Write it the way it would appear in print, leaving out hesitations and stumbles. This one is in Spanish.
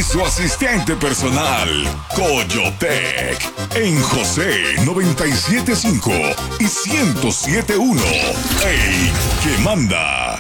su asistente personal, Coyotec, en José 97.5 y 107.1. ¡Ey, que manda!